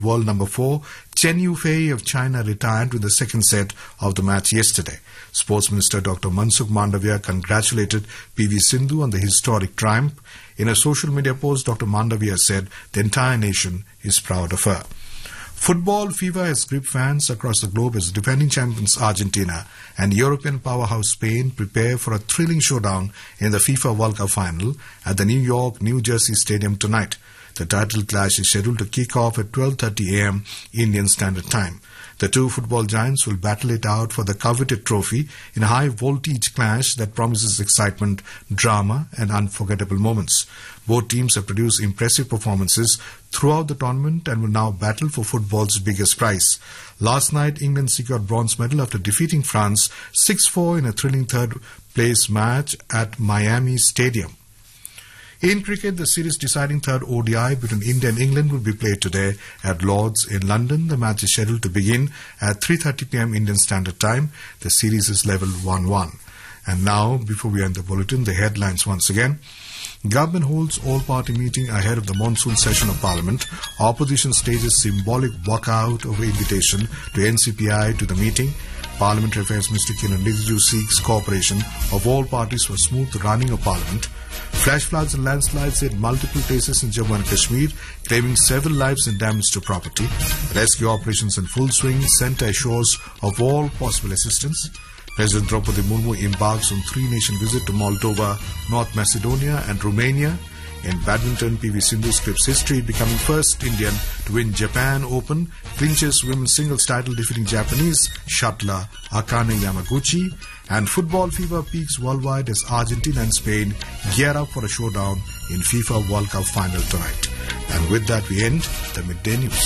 World number 4, Chen Yufei of China retired with the second set of the match yesterday. Sports Minister Dr. Mansukh Mandavia congratulated PV Sindhu on the historic triumph. In a social media post, Dr. Mandavia said the entire nation is proud of her. Football fever has gripped fans across the globe as defending champions Argentina and European powerhouse Spain prepare for a thrilling showdown in the FIFA World Cup final at the New York, New Jersey Stadium tonight. The title clash is scheduled to kick off at 12:30 a.m. Indian Standard Time. The two football giants will battle it out for the coveted trophy in a high-voltage clash that promises excitement, drama and unforgettable moments. Both teams have produced impressive performances throughout the tournament and will now battle for football's biggest prize. Last night, England secured bronze medal after defeating France 6-4 in a thrilling third-place match at Miami Stadium. In cricket, the series-deciding third ODI between India and England will be played today at Lord's in London. The match is scheduled to begin at 3:30 p.m. Indian Standard Time. The series is level 1-1. And now, before we end the bulletin, the headlines once again. Government holds all-party meeting ahead of the monsoon session of Parliament. Opposition stages symbolic walkout over invitation to NCPI to the meeting. Parliamentary Affairs Minister Kiran Rijiju seeks cooperation of all parties for smooth running of Parliament. Flash floods and landslides hit multiple places in Jammu and Kashmir, claiming several lives and damage to property. Rescue operations in full swing. Centre assures of all possible assistance. President Draupadi Murmu embarks on three-nation visit to Moldova, North Macedonia and Romania. In badminton, PV Sindhu scripts history, becoming first Indian to win Japan Open, clinches women's singles title defeating Japanese shuttler Akane Yamaguchi. And football fever peaks worldwide as Argentina and Spain gear up for a showdown in FIFA World Cup final tonight. And with that, we end the Midday News.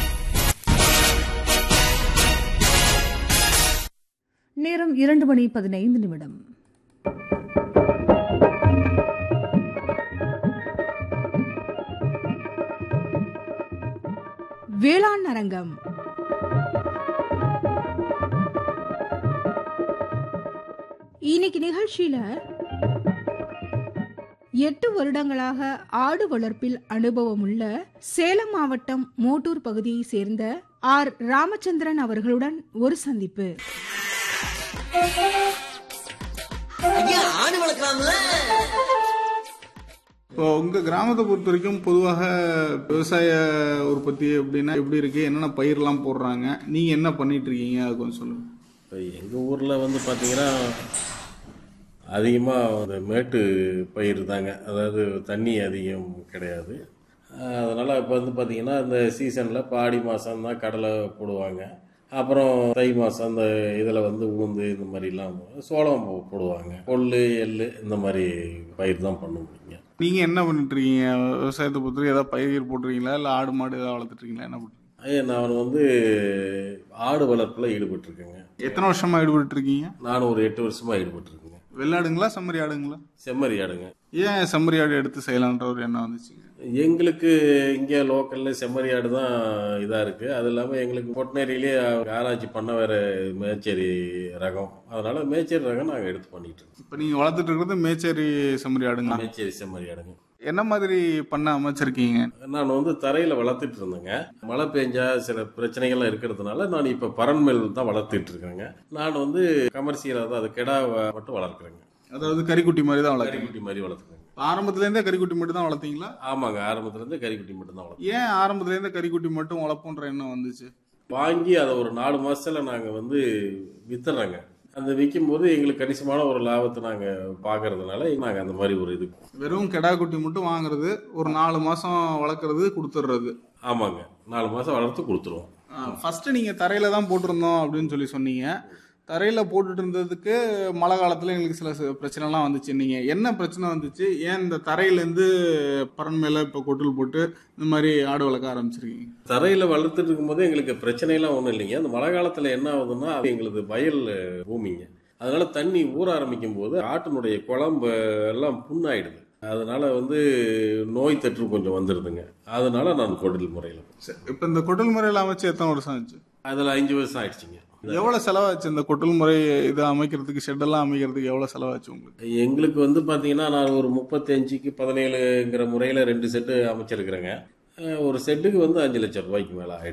நேரம் 2:15 வேளாண் அரங்கம். இன்னைக்கு நிகழ்ச்சியில 8 வருடங்களாக ஆடு வளர்ப்பில் அனுபவமுள்ள சேலம் மாவட்டம் மோட்டூர் பகுதியை சேர்ந்த ஆர் ராமச்சந்திரன் அவர்களுடன் ஒரு சந்திப்பு. இப்போ உங்க கிராமத்தை பொறுத்த வரைக்கும் பொதுவாக விவசாய உற்பத்தி அப்படின்னா எப்படி இருக்கு, என்னென்ன பயிரெல்லாம் போடுறாங்க, நீங்க என்ன பண்ணிட்டு இருக்கீங்க, அது கொஞ்சம் சொல்லுங்க. இப்போ எங்கள் ஊரில் வந்து பார்த்தீங்கன்னா அதிகமாக மேட்டு பயிர் தாங்க, அதாவது தண்ணி அதிகம் கிடையாது. அதனால் இப்போ வந்து பார்த்திங்கன்னா இந்த சீசனில் பாடி மாதம் தான் கடலை போடுவாங்க. அப்புறம் தை மாதம் அந்த இதில் வந்து உளுந்து இந்த மாதிரிலாம் சோளம் போடுவாங்க. கொள்ளு எள்ளு இந்த மாதிரி பயிர் தான் பண்ண முடியுங்க. நீங்கள் என்ன பண்ணிட்டு இருக்கீங்க? விவசாயத்தை பொறுத்தவரை ஏதாவது பயிர் போட்டுருக்கீங்களா, இல்லை ஆடு மாடு ஏதாவது வளர்த்துட்ருக்கீங்களா, என்ன பண்ணுறீங்க? நான் வந்து ஆடு வளர்ப்பில் ஈடுபட்டிருக்கேங்க. எத்தனை வருஷமாக ஈடுபட்டு இருக்கீங்க? நான் ஒரு 8 வருஷமாக ஈடுபட்டிருக்கேங்க. வெள்ளாடுங்களா செம்மறி ஆடுங்களா? செம்மறி ஆடுங்க. ஏன் செம்மறி ஆடு எடுத்து செய்யலான்ற ஒரு எண்ணம் வந்துச்சுங்க? எங்களுக்கு இங்கே லோக்கலில் செம்மறி ஆடு தான் இதாக இருக்குது. அது இல்லாமல் எங்களுக்கு கொட்டநேரியிலே ஆராய்ச்சி பண்ண வேறு மேச்சேரி ரகம், அதனால் மேச்சேரி ரகம் நாங்கள் எடுத்து பண்ணிகிட்டு இருக்கோம். இப்போ நீங்கள் வளர்த்துட்டு இருக்கிறது மேச்சேரி செம்மறி ஆடுங்க? மேச்சேரி செம்மறி ஆடுங்க. என்ன மாதிரி பண்ண அமைச்சிருக்கீங்க? நான் வந்து தரையில் வளர்த்துட்டு இருந்தேங்க. மழை பெஞ்சா சில பிரச்சனைகள்லாம் இருக்கிறதுனால நான் இப்போ பரன்மேல் தான் வளர்த்துட்டு இருக்கேங்க. நான் வந்து கமர்ஷியலாக தான், அது கெடா மட்டும் வளர்க்குறேங்க. அதாவது கறிக்குட்டி மாதிரி தான் வளர்க்குறேன்? கறிக்குட்டி மாதிரி வளர்த்துக்கேங்க. ஆரம்பத்துலேருந்தே கறிக்குட்டி மட்டும் தான் வளர்த்தீங்களா? ஆமாங்க, ஆரம்பத்துலேருந்தே கறிக்குட்டி மட்டும் தான் வளர்த்தோம். ஏன் ஆரம்பத்துலேருந்தே கறிக்குட்டி மட்டும் வளர்ப்போன்ற எண்ணம் வந்துச்சு? வாங்கி அதை ஒரு 4 மாதத்தில் நாங்கள் வந்து வித்துறோங்க. அந்த விற்கும் போது எங்களுக்கு கணிசமான ஒரு லாபத்தை நாங்கள் பார்க்கறதுனால நாங்கள் அந்த மாதிரி ஒரு இது. வெறும் கெடா குட்டி மட்டும் வாங்குறது, ஒரு 4 மாதம் வளர்க்குறது, கொடுத்துட்றது? ஆமாங்க, 4 மாதம் வளர்த்து கொடுத்துருவோம். ஃபஸ்ட்டு நீங்கள் தரையில் தான் போட்டிருந்தோம் அப்படின்னு சொன்னீங்க. தரையில் போட்டுட்டு இருந்ததுக்கு மழை காலத்தில் எங்களுக்கு சில பிரச்சனைலாம் வந்துச்சு. நீங்கள் என்ன பிரச்சனை வந்துச்சு? ஏன் இந்த தரையிலேருந்து பரன் மேலே இப்போ கொட்டில் போட்டு இந்த மாதிரி ஆடு வளர்க்க ஆரம்பிச்சிருக்கீங்க? தரையில் வளர்த்துட்டு இருக்கும்போது எங்களுக்கு பிரச்சனைலாம் ஒன்றும் இல்லைங்க. அந்த மழை காலத்தில் என்ன ஆகுதுன்னா, அது எங்களுக்கு வயல் பூமிங்க. அதனால தண்ணி ஊற ஆரம்பிக்கும் போது ஆட்டினுடைய குழம்பு எல்லாம் புண்ணாயிடுது. அதனால வந்து நோய் தொற்று கொஞ்சம் வந்துடுதுங்க. அதனால நான் கொட்டில் முறையில். இப்போ இந்த கொட்டில் முறையில் அமைச்சு எத்தனை வருஷம் ஆச்சு? அதில் 5 வருஷம் ஆயிடுச்சுங்க. எவ்வளோ செலவாச்சு இந்த கொட்டில் முறை இதை அமைக்கிறதுக்கு, ஷெட்டெல்லாம் அமைக்கிறதுக்கு எவ்வளோ செலவாச்சு உங்களுக்கு? எங்களுக்கு வந்து பார்த்தீங்கன்னா நான் ஒரு 35க்கு 17ங்கிற முறையில் 2 செட்டு அமைச்சிருக்கிறேங்க. ஒரு செட்டுக்கு வந்து 5 லட்சம் ரூபாய்க்கு மேலே ஆயிடுச்சு.